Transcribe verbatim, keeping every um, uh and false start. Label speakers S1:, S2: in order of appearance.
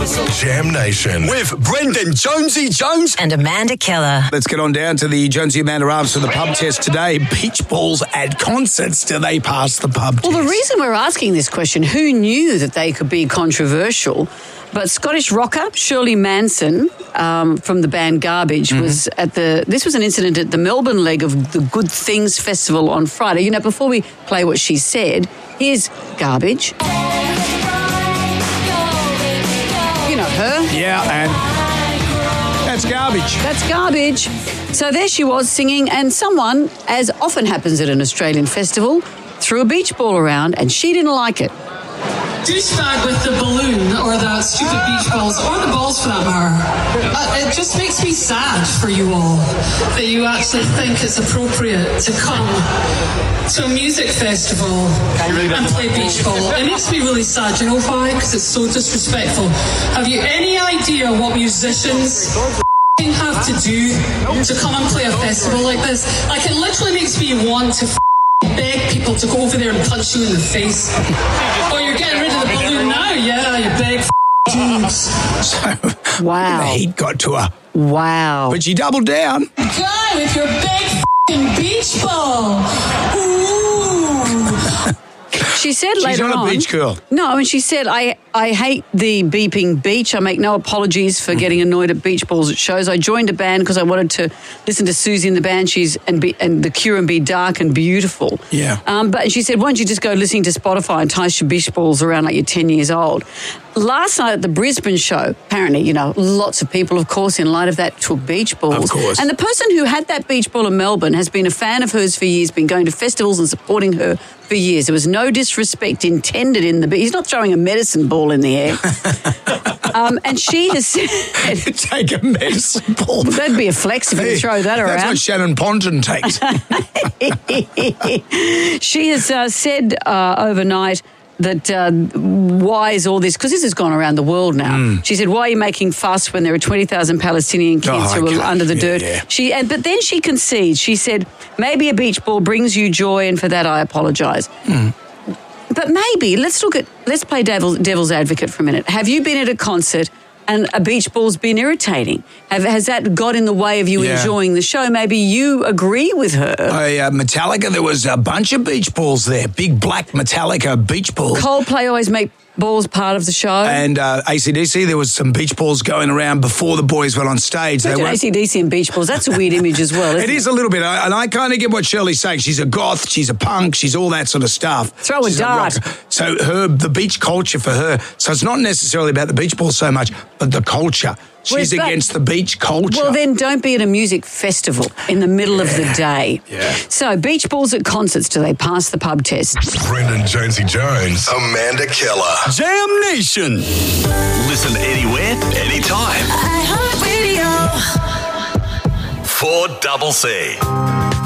S1: Jam Nation with Brendan Jonesy Jones
S2: and Amanda Keller.
S3: Let's get on down to the Jonesy Amanda Arms for the pub test today. Beach balls at concerts, do they pass the pub
S4: Well,
S3: test?
S4: the reason we're asking this question, who knew that they could be controversial? But Scottish rocker Shirley Manson um, from the band Garbage mm-hmm. was at the... This was an incident at the Melbourne leg of the Good Things Festival on Friday. You know, before we play what she said, here's Garbage. You know her.
S3: Yeah, and that's Garbage.
S4: That's Garbage. So there she was singing, and someone, as often happens at an Australian festival, threw a beach ball around, and she didn't like it.
S5: Douchebag with the balloon or the stupid beach balls, or the balls for that matter. Uh, it just makes me sad for you all that you actually think it's appropriate to come to a music festival and play beach ball. It makes me really sad. You know why? Because it's so disrespectful. Have you any idea what musicians have to do to come and play a festival like this? Like, it literally makes me want to beg people to go over there and punch you in the face. Oh, you're getting rid of the balloon now? Yeah, you big dudes.
S3: So,
S4: wow.
S3: The heat got to her.
S4: Wow.
S3: But she doubled down.
S5: Guy with your big beach ball. Ooh.
S4: She said
S3: She's
S4: later
S3: not
S4: on...
S3: a beach girl.
S4: No, and she said, I, I hate the beeping beach. I make no apologies for getting annoyed at beach balls at shows. I joined a band because I wanted to listen to Susie in the band. She's and, be, and The Cure and be dark and beautiful.
S3: Yeah.
S4: Um, but she said, why don't you just go listening to Spotify and toss your beach balls around like you're ten years old? Last night at the Brisbane show, apparently, you know, lots of people, of course, in light of that, took beach balls.
S3: Of course.
S4: And the person who had that beach ball in Melbourne has been a fan of hers for years, been going to festivals and supporting her for years. There was no disrespect intended in the... He's not throwing a medicine ball in the air. um, and she has said...
S3: Take a medicine ball.
S4: That'd be a flex if you
S3: Hey,
S4: throw that around.
S3: That's what Shannon Ponton takes.
S4: She has uh, said uh, overnight that uh, why is all this, because this has gone around the world now. Mm. She said, why are you making fuss when there are twenty thousand Palestinian kids
S3: oh,
S4: who
S3: okay.
S4: are under the
S3: yeah,
S4: dirt?
S3: Yeah.
S4: She, and, but then she concedes. She said, maybe a beach ball brings you joy, and for that I apologise. Mm. But maybe, let's look at, let's play devil, devil's advocate for a minute. Have you been at a concert and a beach ball's been irritating? Have, has that got in the way of you
S3: yeah.
S4: enjoying the show? Maybe you agree with her.
S3: I, uh, Metallica, there was a bunch of beach balls there. Big black Metallica beach balls.
S4: Coldplay always make balls part of the show.
S3: And uh, A C D C, there was some beach balls going around before the boys went on stage.
S4: Imagine
S3: they were...
S4: A C D C and beach balls. That's a weird image as well, isn't it?
S3: It is a little bit. And I kind of get what Shirley's saying. She's a goth, she's a punk, she's all that sort of stuff.
S4: Throw a
S3: she's
S4: dart.
S3: A so her, the beach culture for her, so it's not necessarily about the beach ball so much, but the culture. She's
S4: well,
S3: against the beach culture.
S4: Well, then don't be at a music festival in the middle yeah. of the day.
S3: Yeah.
S4: So, beach balls at concerts, do they pass the pub test?
S1: Brendan Jonesy Jones, Amanda Keller. Jam Nation. Listen anywhere, anytime.
S2: iHeartRadio.
S1: four double C.